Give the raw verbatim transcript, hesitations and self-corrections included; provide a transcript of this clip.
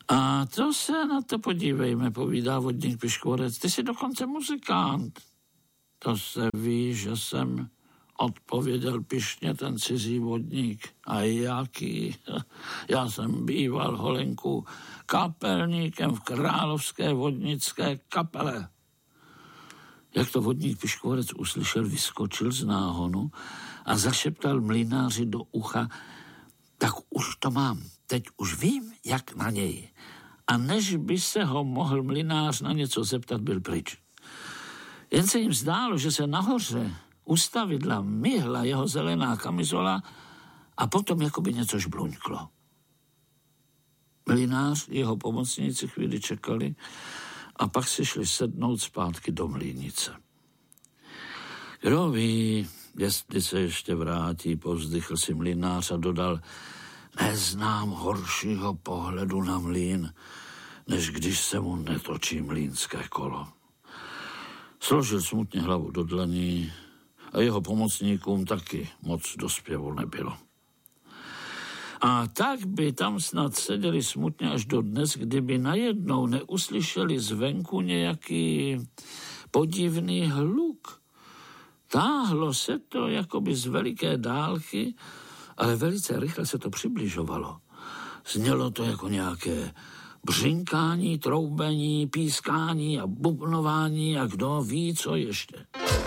A to se na to podívejme, povídá vodník Piškvorec. Ty jsi dokonce muzikant. To se ví, že jsem, odpověděl pyšně ten cizí vodník. A jaký? Já jsem býval Holenku kapelníkem v Královské vodnické kapele. Jak to vodník Piškvorec uslyšel, vyskočil z náhonu a zašeptal mlynáři do ucha: tak už to mám, teď už vím, jak na něj. A než by se ho mohl mlynář na něco zeptat, byl pryč. Jen se jim zdálo, že se nahoře u stavidla myhla jeho zelená kamizola a potom jakoby něco žbluňklo. Mlynář, jeho pomocníci chvíli čekali a pak si šli sednout zpátky do mlýnice. Kdo ví, jestli se ještě vrátí, povzdychl si mlynář a dodal: neznám horšího pohledu na mlýn, než když se mu netočí mlýnské kolo. Složil smutně hlavu do dlaní a jeho pomocníkům taky moc do zpěvu nebylo. A tak by tam snad seděli smutně až do dnes, kdyby najednou neuslyšeli zvenku nějaký podivný hluk. Táhlo se to jakoby z veliké dálky, ale velice rychle se to přibližovalo. Znělo to jako nějaké břinkání, troubení, pískání a bubnování a kdo ví, co ještě.